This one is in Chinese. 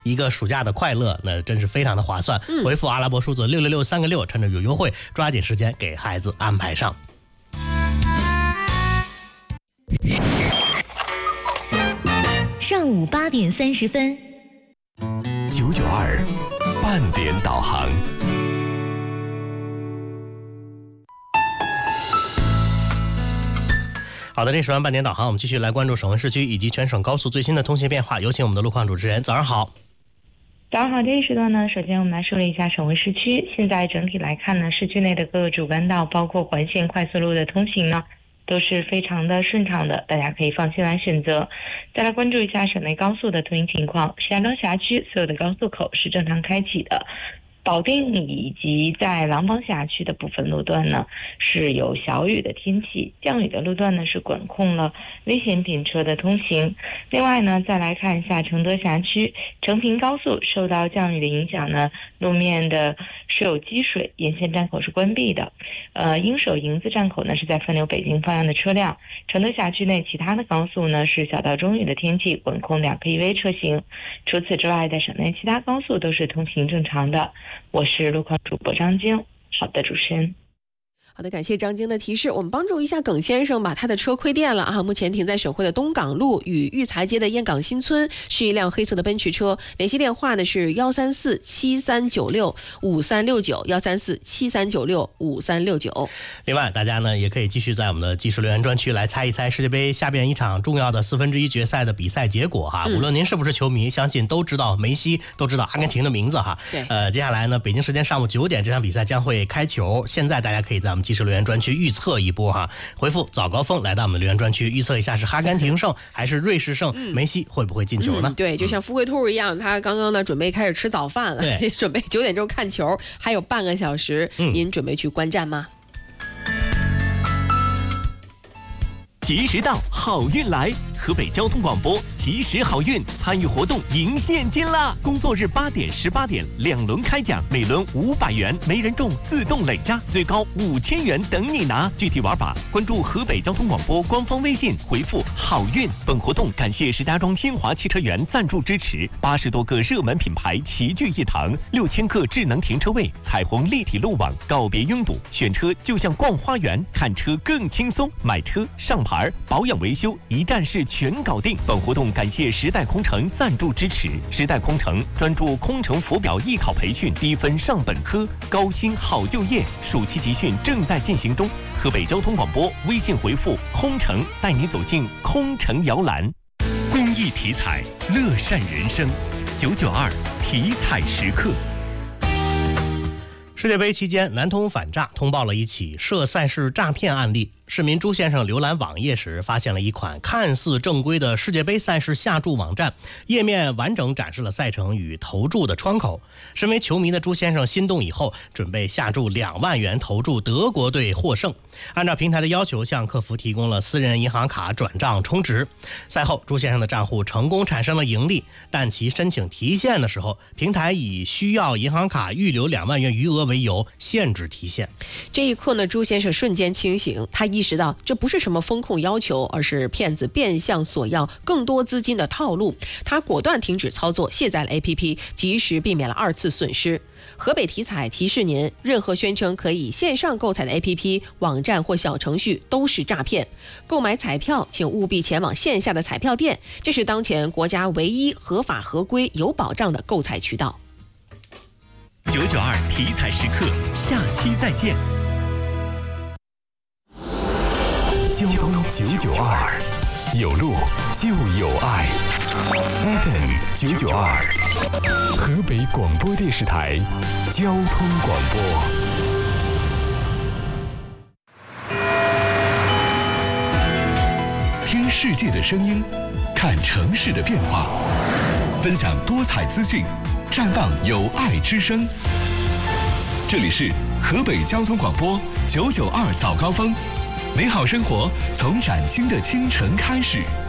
一个暑假的快乐，那真是非常的划算。回复阿拉伯数字666，3个6，趁着有优惠，抓紧时间给孩子安排上。 上午8点30分 ，992半点导航。 好的，这时段半点导航，我们继续来关注省会市区以及全省高速最新的通行变化。有请我们的路况主持人，早上好。 早上好，这一时段呢，首先我们来梳理一下省会市区。现在整体来看呢，市区内的各个主干道，包括环线快速路的通行呢，都是非常的顺畅的，大家可以放心来选择。再来关注一下省内高速的通行情况，石家庄辖区所有的高速口是正常开启的。保定以及在廊坊辖区的部分路段呢是有小雨的天气，降雨的路段呢是管控了危险品车的通行。另外呢，再来看一下承德辖区承平高速受到降雨的影响呢，路面的是有积水，沿线站口是关闭的。鹰首营子站口呢是在分流北京方向的车辆。承德辖区内其他的高速呢是小到中雨的天气，管控2K一 V 车型。除此之外，在省内其他高速都是通行正常的。我是路况主播张晶。好的，主持人。 好的，感谢张晶的提示。我们帮助一下耿先生把他的车亏电了啊！目前停在省会的东港路与育才街的燕港新村，是一辆黑色的奔驰车。联系电话呢是13473965369，13473965369。 另外，大家呢也可以继续在我们的即时留言专区来猜一猜世界杯下边一场重要的1/4决赛的比赛结果哈。无论您是不是球迷，相信都知道梅西，都知道阿根廷的名字哈。 对。 接下来呢，北京时间上午9点，这场比赛将会开球。现在大家可以在我们即时留言专区预测一波哈，回复早高峰来到我们的留言专区预测一下是阿根廷胜还是瑞士胜，梅西会不会进球呢？ 对，就像富贵兔一样，他刚刚呢准备开始吃早饭了，准备9点钟看球，还有半个小时，您准备去观战吗？ 及时到，好运来！河北交通广播及时好运参与活动赢现金啦！工作日8点、18点2轮开奖，每轮500元，没人中自动累加，最高5000元等你拿。具体玩法关注河北交通广播官方微信，回复好运。本活动感谢石家庄新华汽车园赞助支持，80多个热门品牌齐聚一堂，6000个智能停车位，彩虹立体路网，告别拥堵，选车就像逛花园，看车更轻松，买车上牌保养维修一站式全搞定。本活动感谢时代空乘赞助支持，时代空乘专注空乘浮表艺考培训，低分上本科，高薪好就业，暑期集训正在进行中。河北交通广播微信回复空乘，带你走进空乘摇篮。公益体彩，乐善人生。992体彩时刻。 世界杯期间，南通反诈通报了一起涉赛事诈骗案例。市民朱先生浏览网页时，发现了一款看似正规的世界杯赛事下注网站，页面完整展示了赛程与投注的窗口。身为球迷的朱先生心动以后，准备下注2万元投注德国队获胜。按照平台的要求，向客服提供了私人银行卡转账充值。赛后，朱先生的账户成功产生了盈利，但其申请提现的时候，平台以需要银行卡预留2万元余额为由，限制提现。 这一刻呢，朱先生瞬间清醒，他意识到这不是什么风控要求，而是骗子变相索要更多资金的套路。他果断停止操作，卸载了 APP， 及时避免了2次损失。河北体彩提示您，任何宣称可以线上购彩的 APP、网站或小程序都是诈骗。购买彩票，请务必前往线下的彩票店，这是当前国家唯一合法合规有保障的购彩渠道。 992体彩时刻，下期再见。交通992，有路就有爱。FM 992，河北广播电视台交通广播。听世界的声音，看城市的变化，分享多彩资讯，绽放有爱之声。这里是河北交通广播992早高峰，美好生活从崭新的清晨开始。